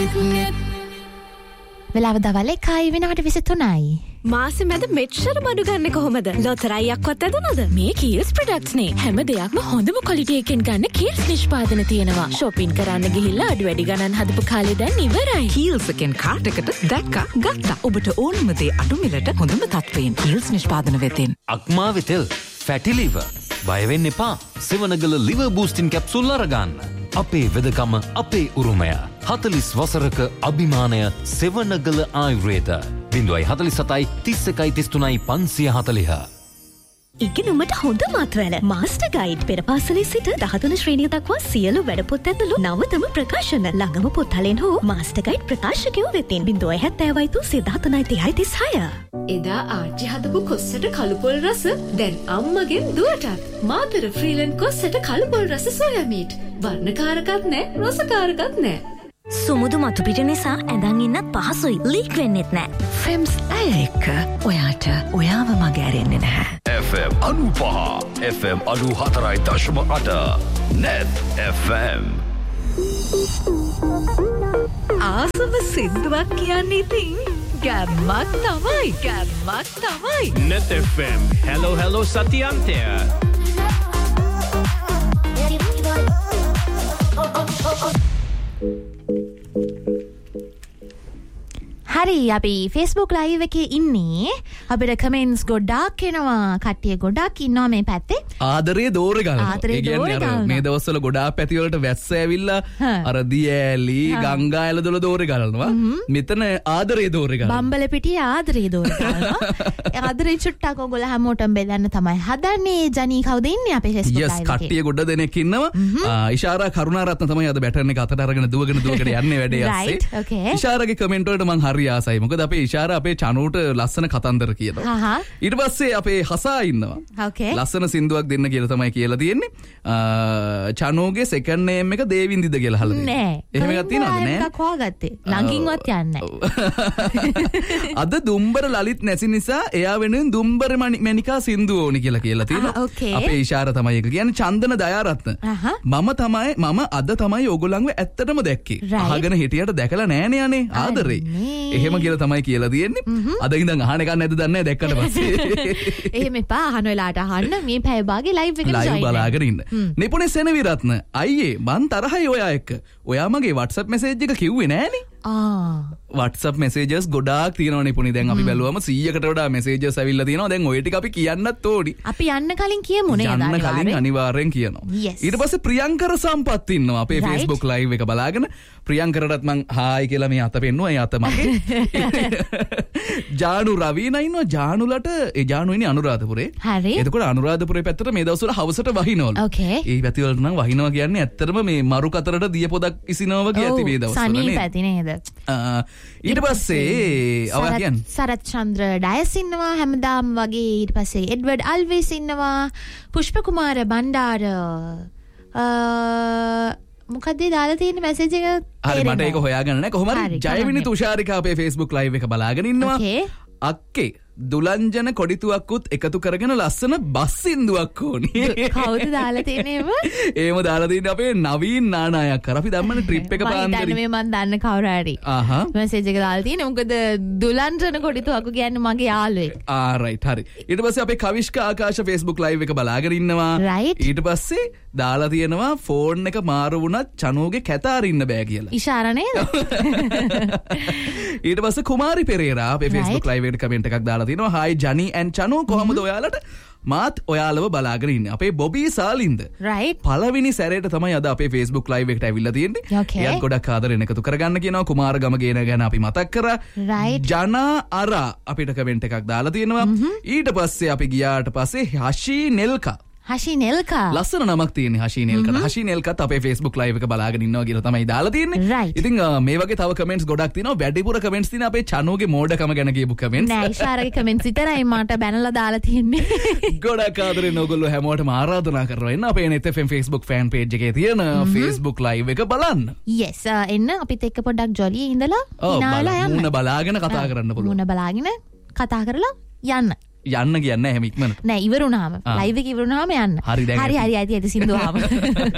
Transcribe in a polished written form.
වෙලාව දවල් 1යි විනාඩි 23යි. මාසෙ මැද මෙච්චර බඩු ගන්න කොහොමද? ලොතරැයියක්වත් ඇදුනද? මේ කීල්ස් ප්‍රොඩක්ට්ස් නේ. හැම දෙයක්ම හොඳම ක්වොලිටි එකෙන් ගන්න කීල්ස් නිෂ්පාදන තියෙනවා. shopping කරන්න ගිහිල්ලා අඩු වැඩි ගණන් හදපු කාලේ දැන් ඉවරයි. කීල්ස් එකෙන් කාට් එකට දැක්කා ගත්තා. ඔබට ඕනම දේ අඩු මිලට හොඳම තත්ත්වයෙන් කීල්ස් නිෂ්පාදන වෙතින්. අක්මාවේ තෙල්, ෆැටි liver. බය වෙන්න එපා. සෙවණගල liver boosting capsule අරගන්න. අපේ වෙදකම අපේ උරුමය. 40 වසරක අභිමානය සෙවණගල ආයුර්වේද. 047 31 33 540. ඉගෙනුමට හොඳ මාත්‍රවල මාස්ටර් ගයිඩ් පෙරපාසලේ සිට 13 ශ්‍රේණිය දක්වා සියලු වැඩපොත් ඇතුළු නවතම ප්‍රකාශන ළඟම පොත්හලෙන් හෝ මාස්ටර් ගයිඩ් ප්‍රකාශකයෝ වෙතින් 070 එදා ආච්චි හදපු කොස්සට කළුපොල් රස දැන් අම්මගෙන් දුවටත් මාතර ෆ්‍රීලන්ඩ් කොස්සට කළුපොල් රස සෝයා මීට් වර්ණකාරකත් නැහැ රසකාරකත් නැහැ සුමුදු මතු පිට නිසා ඇඳන් ඉන්නත් පහසුයි ලීක් වෙන්නෙත් නැහැ ෆෙම්ස් ඇය එක්ක ඔයාට ඔයාව මග ඇරෙන්නේ නැහැ FM 95 FM 94.8 Net FM ආසම සින්දුවක් කියන්නේ ඉතින් ගැම්මක් තමයි Net FM hello සතියන්තය හරි අපි Facebook live එකේ ඉන්නේ අපිට කමෙන්ට්ස් ගොඩාක් එනවා කට්ටිය ගොඩාක් ඉන්නවා මේ පැත්තේ ආදරේ දෝරේ ගන්නවා ඒ කියන්නේ මේ දවස්වල ගොඩාක් පැති වලට වැස්ස ඇවිල්ලා අර දියැලි ගංගා ඇල දොල දෝරේ ගලනවා මෙතන ආදරේ දෝරේ ගන්නවා බම්බල පිටියේ ආදරේ දෝරේ ගන්නවා ඒ ආදරේ චුට්ටක් ඔයගොල්ලෝ හැමෝටම බෙදන්න තමයි හදන්නේ ජනී කවුද ඉන්නේ අපේ Facebook live එකේ කට්ටිය ගොඩ දෙනෙක් ඉන්නවා ඉෂාරා කරුණාරත්න තමයි අද බැටර්න් එක අතට අරගෙන දුවගෙන යන්නේ වැඩේ ඇස්සේ ඉෂාරාගේ කමෙන්ට් වලට මං හරි ආසයි මොකද අපේ ඉෂාරා අපේ චනුට ලස්සන කතන්දර කියනවා ඊට පස්සේ අපේ හසා ඉන්නවා ලස්සන සින්දුවක් දෙන්න කියලා තමයි කියලා තියෙන්නේ චනෝගේ සෙකන්ඩ් නේම් එක දේවින්දිද කියලා අහලා තියෙනවා එහෙම එකක් තියෙනවද නෑ එකක් හොයාගත්තේ ළඟින්වත් යන්නේ අද දුම්බර ලලිත් නැසි නිසා එයා වෙනුවෙන් දුම්බර මණිකා සින්දුව ඕනි කියලා තියෙනවා අපේ ඉෂාරා තමයි ඒක කියන්නේ චන්දන දයාරත්න මම අද තමයි ඕගොල්ලන්ව ඇත්තටම දැක්කේ අහගෙන හිටියට දැකලා නෑනේ අනේ ආදරේ එහෙම කියලා තමයි කියලා තියෙන්නේ. අද ඉඳන් අහන එක නැද්ද දන්නේ නැහැ දැක්කට පස්සේ. එහෙම එපා අහන වෙලාවට අහන්න මේ පැය භාගේ ලයිව් එකට ලයිව් බලාගෙන ඉන්න. නිපුණේ සෙනවිරත්න අයියේ මං තරහයි ඔයා එක්ක. ඔයා මගේ WhatsApp message එක කිව්වේ නෑනේ. WhatsApp messages ගොඩාක් තියෙනවා නිපුණේ දැන් අපි බැලුවම 100කට වඩා messages ඇවිල්ලා තියෙනවා. දැන් ඔය ටික අපි කියන්නත් ඕනි. අපි යන්න කලින් කියමු නේද? යන්න කලින් අනිවාර්යෙන් කියනවා. ඊට පස්සේ ප්‍රියංකර සම්පත් ඉන්නවා අපේ Facebook live එක බලාගෙන. ප්‍රියංකරටත් මං හායි කියලා මේ අත පෙන්නුවා. ඒ අත මගේ. ජානු රවීනා ඉන්නවා. ජානුලට ඒ ජානු ඉන්නේ අනුරාධපුරේ. හරි. එතකොට අනුරාධපුරේ පැත්තට මේ දවස්වල හවසට වහිනවලු. ඒ පැති වලට නම් වහිනවා කියන්නේ ඇත්තටම මේ මරු කතරට දිය පොදක් ඉසිනවා වගේ ඇති මේ දවස්වල නේ. සනී පැති නේද? ඊට පස්සේ අව කියන්නේ සරත් චන්ද්‍ර ඩයස් ඉන්නවා හැමදාම වගේ. ඊට පස්සේ එඩ්වර්ඩ් අල්විස් ඉන්නවා. පුෂ්ප කුමාර බණ්ඩාර මොකක්ද දාලා තියෙන මැසේජ් එක හරි මට ඒක හොයාගන්න නැහැ කොහොම හරි ජයවිනි තුෂාරිකා අපේ Facebook live එක බලාගෙන ඉන්නවා අක්කේ දුලංජන කොඩිතුවක්කුත් එකතු කරගෙන ලස්සන බස් සින්දුවක් ඕනි කවුද දාලා තියෙන්නේ එහෙම දාලා තියෙන්නේ අපේ නවීන් නානායක් අර අපි ධම්මනේ ට්‍රිප් එක පාන්දරේ මම දන්න කවුරු හරි මැසේජ් එක දාලා තියෙන්නේ මොකද දුලංජන කොඩිතුවක්කු කියන්නේ මගේ යාළුවෙක් රයිට් හරි ඊට පස්සේ අපේ කවිෂ්ක ආකාශ Facebook live එක බලාගෙන ඉන්නවා ඊට පස්සේ දාලා තියෙනවා ෆෝන් එක මාරු වුණත් චනෝගේ කැත අරින්න බෑ කියලා ඉෂාරා නේද ඊට පස්සේ කුමාරි පෙරේරා අපේ Facebook live එකට කමෙන්ට් එකක් දාලා තිනවා හායි ජනි ඇන් චනෝ කොහමද ඔයාලට මාත් ඔයාලව බලාගෙන ඉන්නේ අපේ බොබී සාලින්ද පළවෙනි සැරේට තමයි අද අපේ Facebook live එකට ඇවිල්ලා තියෙන්නේ එයාත් ගොඩක් ආදරෙන් එකතු කරගන්න කියනවා කුමාරගම ගේන ගැන අපි මතක් කරා ජනා අරා අපිට කමෙන්ට් එකක් දාලා තියෙනවා ඊට පස්සේ අපි ගියාට පස්සේ හෂී නෙල්කා ලස්සන නමක් තියෙන්නේ හෂී නෙල්කට හෂී නෙල්කත් අපේ Facebook live එක බලාගෙන ඉන්නවා කියලා තමයි දාලා තියෙන්නේ ඉතින් මේ වගේ තව කමෙන්ට්ස් ගොඩක් තියෙනවා වැඩිපුර කමෙන්ට්ස් තියෙනවා අපේ චනෝගේ මෝඩකම ගැන කියපු කමෙන්ට්ස් නෑ ඉෂාරගේ කමෙන්ට්ස් විතරයි මට බැනලා දාලා තියෙන්නේ ගොඩක් ආදරෙන් ඔයගොල්ලෝ හැමෝටම ආරාධනා කරනවා එන්න අපේ Net FM Facebook fan page එකේ තියෙන Facebook live එක බලන්න yes එන්න අපිත් එක්ක පොඩ්ඩක් ජොලියේ ඉඳලා ඉනාලා යන්න මුණ බලාගෙන කතා කරන්න පුළුවන් මුණ බලාගෙන කතා කරලා යන්න කියන්නේ හැම ඉක්මනට නෑ ඉවර වුණාම ලයිව් එක ඉවර වුණාම යන්න හරි ඇති සින්දුවාම